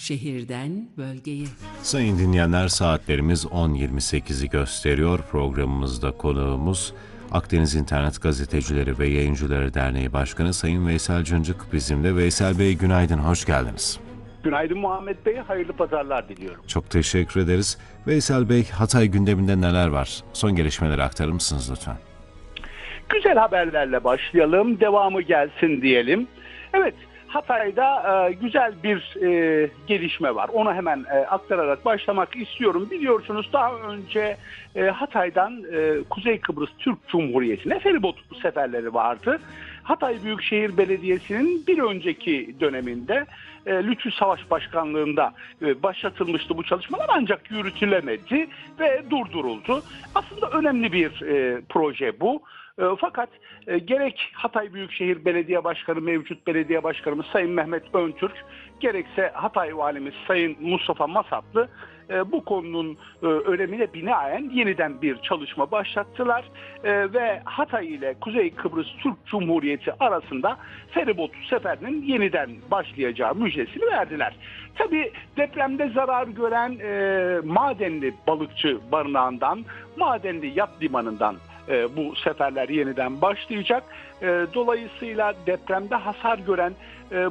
Şehirden bölgeye. Sayın dinleyenler, saatlerimiz 10.28'i gösteriyor. Programımızda konuğumuz Akdeniz İnternet Gazetecileri ve Yayıncıları Derneği Başkanı Sayın Veysel Cıncık bizimle. Veysel Bey, günaydın, hoş geldiniz. Günaydın Muhammed Bey, hayırlı pazarlar diliyorum. Çok teşekkür ederiz. Veysel Bey, Hatay gündeminde neler var? Son gelişmeleri aktarır mısınız lütfen? Güzel haberlerle başlayalım, devamı gelsin diyelim. Evet, Hatay'da güzel bir gelişme var. Onu hemen aktararak başlamak istiyorum. Biliyorsunuz daha önce Hatay'dan Kuzey Kıbrıs Türk Cumhuriyeti'ne feribot seferleri vardı. Hatay Büyükşehir Belediyesi'nin bir önceki döneminde Lütfü Savaş Başkanlığı'nda başlatılmıştı bu çalışmalar, ancak yürütülemedi ve durduruldu. Aslında önemli bir proje bu. Fakat gerek Hatay Büyükşehir Belediye Başkanı, mevcut belediye başkanımız Sayın Mehmet Öntürk, gerekse Hatay Valimiz Sayın Mustafa Masatlı bu konunun önemine binaen yeniden bir çalışma başlattılar ve Hatay ile Kuzey Kıbrıs Türk Cumhuriyeti arasında feribot seferinin yeniden başlayacağı müjdesini verdiler. Tabii depremde zarar gören Madenli balıkçı barınağından, Madenli yat limanından bu seferler yeniden başlayacak. Dolayısıyla depremde hasar gören